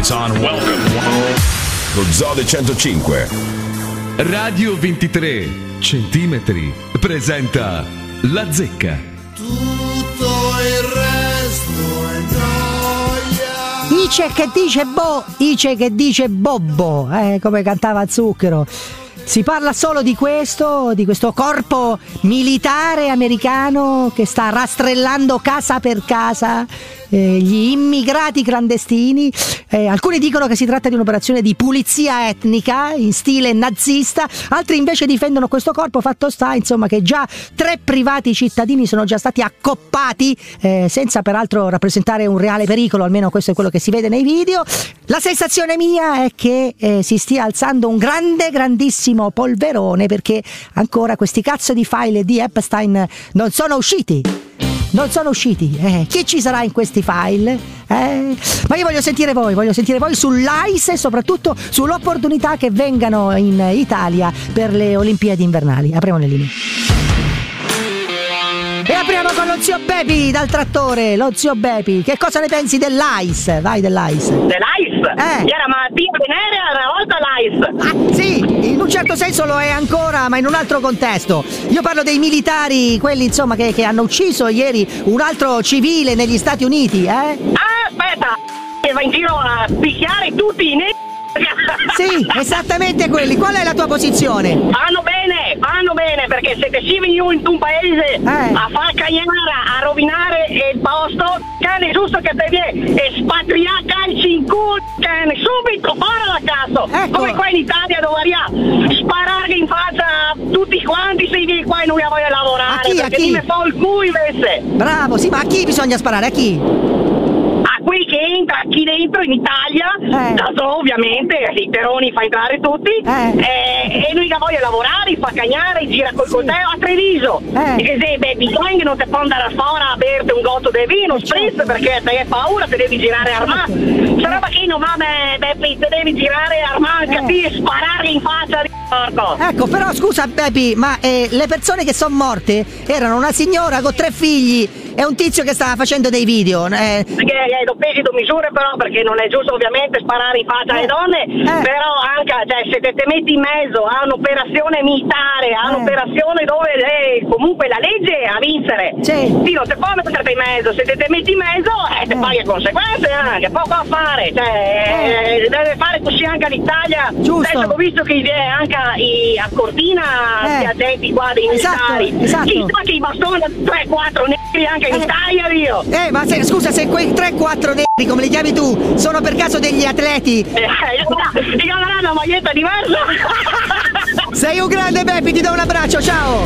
Lo Zode 105 Radio 23 centimetri presenta La Zecca. Tutto il resto è noia. Ice che dice bo, Ice che dice bobbo, come cantava Zucchero. Si parla solo di questo corpo militare americano che sta rastrellando casa per casa gli immigrati clandestini. Alcuni dicono che si tratta di un'operazione di pulizia etnica in stile nazista, altri invece difendono questo corpo. Fatto sta, insomma, che già 3 privati cittadini sono già stati accoppati, senza peraltro rappresentare un reale pericolo, almeno questo è quello che si vede nei video. La sensazione mia è che si stia alzando un grandissimo polverone, perché ancora questi cazzo di file di Epstein non sono usciti. Chi ci sarà in questi file? Ma io voglio sentire voi sull'AISE e soprattutto sull'opportunità che vengano in Italia per le Olimpiadi invernali. Apriamo le linee. E apriamo con lo zio Bepi dal trattore. Lo zio Bepi, che cosa ne pensi dell'AIS? Vai, dell'AIS. Dell'AIS? Era Mattia Venere, una volta l'AIS. Sì, in un certo senso lo è ancora, ma in un altro contesto. Io parlo dei militari, quelli insomma che hanno ucciso ieri un altro civile negli Stati Uniti, Aspetta, che va in giro a picchiare tutti i Sì, esattamente quelli. Qual è la tua posizione? Vanno bene, perché se te si vieni in un paese a far cagnara, a rovinare il posto, cane, è giusto che te vieni espatriare calci in culo, cane, subito, fare la cazzo. Ecco. Come qua in Italia dovrà sparare in faccia a tutti quanti se vieni qua e non voglio lavorare, perché mi fa il culo invece. Bravo, sì, ma a chi bisogna sparare? A chi? A qui che entra, chi dentro in Italia, dato ovviamente i teroni fa entrare tutti, e lui che voglia lavorare, fa cagnare, gira col coltello a Treviso. Perché se Baby Gang non ti può andare fuori a berti un gotto di vino, spritz, perché te hai paura, te devi girare armato. Se roba che non va, Baby, te devi girare armato, e sparare in faccia di porco. Ecco, però scusa Baby, ma le persone che sono morte erano una signora con 3 figli e un tizio che stava facendo dei video. Perché do pesi, do misure, però, perché non è giusto ovviamente sparare in faccia alle donne, però anche, cioè, se te metti in mezzo a un'operazione militare, a un'operazione dove comunque la legge è a vincere, sì, non te può mettere in mezzo, se te metti in mezzo te paghi le conseguenze, che poco a fare, cioè deve fare così anche l'Italia. Giusto. Adesso ho visto che anche a Cortina gli agenti qua dei militari, chissà che i bastoni 3-4 neri anche in Italia, Dio. Ma scusa, se quei 3-4 neri, come li chiami tu, sono per caso degli atleti? Ti cambieranno una maglietta diversa. Sei un grande Bepi, ti do un abbraccio, ciao.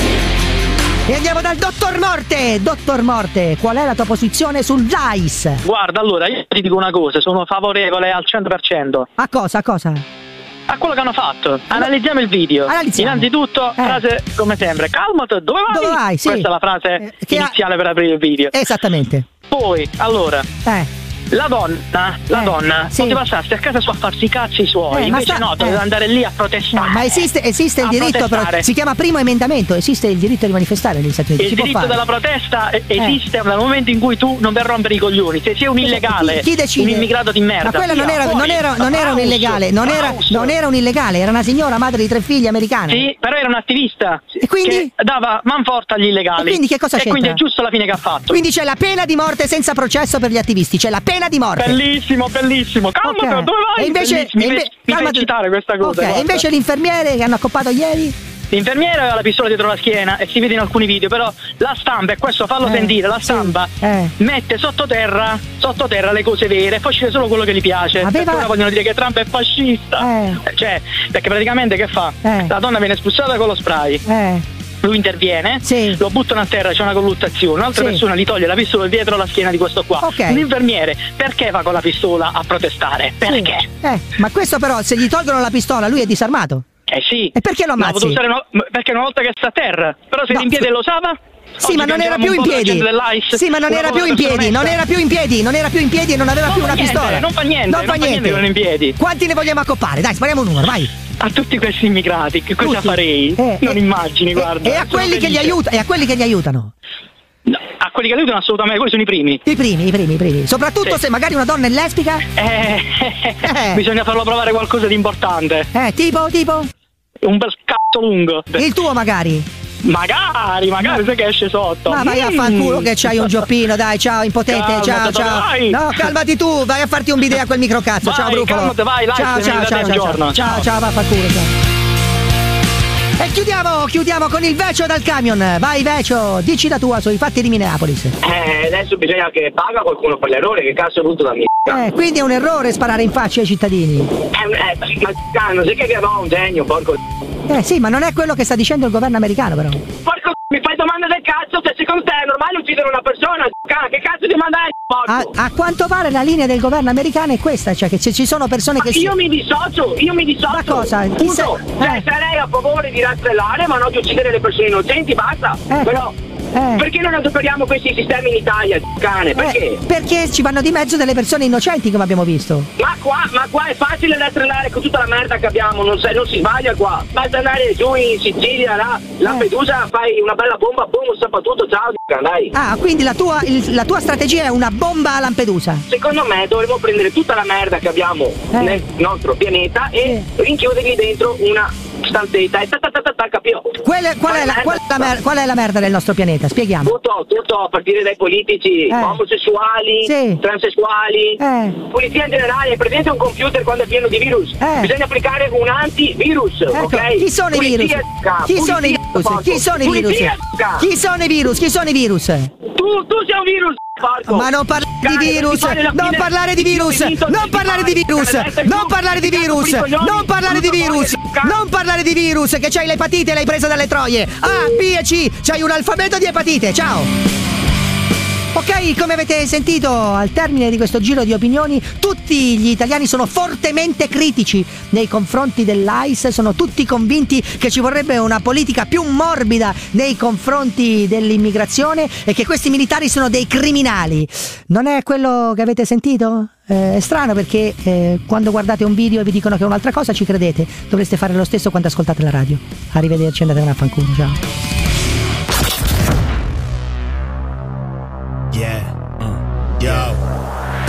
E andiamo dal Dottor Morte. Dottor Morte, qual è la tua posizione sull'AIS? Guarda, allora, io ti dico una cosa, sono favorevole al 100%. A cosa? A quello che hanno fatto. Analizziamo il video. Innanzitutto, frase come sempre: calmati, dove vai? Sì. Questa è la frase iniziale per aprire il video. Esattamente. Poi, allora, la donna non ti passarsi a casa sua a farsi i cazzi suoi, invece no, doveva andare lì a protestare. Ma esiste il diritto, però, si chiama primo emendamento, esiste il diritto di manifestare negli Stati Uniti. Il diritto della protesta esiste dal momento in cui tu non vai a rompere i coglioni. Se sei un illegale, chi decide? Un immigrato di merda. Ma quella non era un illegale, non era un illegale, era una signora madre di 3 figli americana. Sì, però era un attivista. E quindi? Che dava manforte agli illegali. E quindi che cosa c'entra? E quindi è giusto la fine che ha fatto. Quindi c'è la pena di morte senza processo per gli attivisti, c'è la pena di morte. Bellissimo. Calmati, dove vai? E invece mi fai citare questa cosa. Ok, e invece l'infermiere che hanno accoppato ieri? L'infermiere aveva la pistola dietro la schiena e si vede in alcuni video, però la stampa, e questo fallo sentire, la stampa mette sottoterra le cose vere e poi c'è solo quello che gli piace. Perché ora vogliono dire che Trump è fascista. Cioè, perché praticamente che fa? La donna viene spruzzata con lo spray. Lui interviene, lo buttano a terra, c'è una colluttazione, un'altra persona gli toglie la pistola dietro la schiena di questo qua. L'infermiere perché va con la pistola a protestare? Perché? Ma questo però, se gli tolgono la pistola lui è disarmato. Sì. E perché lo ammazzi? Perché una volta che sta a terra, però se in piede lo usava. Sì, ma non era più in piedi. Sì, ma non era più in piedi. Non era più in piedi e non aveva più una pistola. Non fa niente che non in piedi. Quanti ne vogliamo accoppare? Dai, spariamo un numero, vai. A tutti questi immigrati, che cosa farei? Non immagini, guarda. E a quelli che gli aiutano? No, a quelli che aiutano assolutamente, quelli sono i primi. I primi. Soprattutto se magari una donna è lesbica. Bisogna farlo provare qualcosa di importante. Tipo? Un bel cazzo lungo. Il tuo magari. Magari, sai che esce sotto. Ma vai a fanculo che c'hai un gioppino, dai, ciao, impotente, ciao. Vai. No, calmati tu, vai a farti un bidet a quel microcazzo, ciao Brufolo. Calmate, vai, ciao, va a fanculo, ciao. E chiudiamo con il Vecio dal camion. Vai Vecio, dici la tua sui fatti di Minneapolis. Adesso bisogna che paga qualcuno per l'errore, che cazzo è voluto da me. Quindi è un errore sparare in faccia ai cittadini. Ma non sei che aveva un genio, porco. Sì, ma non è quello che sta dicendo il governo americano, però. Porco, mi fai domande del cazzo, se secondo te è normale uccidere una persona? Che cazzo di domanda è, porco? A quanto pare la linea del governo americano è questa, cioè che ci sono persone che... Io mi dissocio. Ma cosa? Sarei a favore di rastrellare, ma non di uccidere le persone innocenti, basta. Però... Perché non adoperiamo questi sistemi in Italia, cane? Perché? Perché ci vanno di mezzo delle persone innocenti, come abbiamo visto. Ma qua è facile rastrellare con tutta la merda che abbiamo, non si sbaglia qua. Basta andare giù in Sicilia, là, Lampedusa, fai una bella bomba, boom, stappa tutto, ciao, dai. Quindi la tua strategia è una bomba a Lampedusa? Secondo me dovremmo prendere tutta la merda che abbiamo nel nostro pianeta e rinchiudergli dentro una stanzetta e capito? Qual è la merda del nostro pianeta? Spieghiamo. Tutto a partire dai politici, omosessuali, transessuali, polizia in generale. È presente un computer quando è pieno di virus? Bisogna applicare un antivirus, ok? Chi sono i virus? Chi sono i virus? Tu sei un virus. Porco. Ma non parlare di virus, non parlare di virus, non parlare di virus, non parlare di virus, non parlare di virus, non parlare di virus, che c'hai l'epatite, l'hai presa dalle troie. A, B e C, c'hai un alfabeto di epatite, ciao. Ok, come avete sentito al termine di questo giro di opinioni, tutti gli italiani sono fortemente critici nei confronti dell'AIS, sono tutti convinti che ci vorrebbe una politica più morbida nei confronti dell'immigrazione e che questi militari sono dei criminali. Non è quello che avete sentito? È strano perché quando guardate un video e vi dicono che è un'altra cosa ci credete. Dovreste fare lo stesso quando ascoltate la radio. Arrivederci, andate a fanculo, ciao.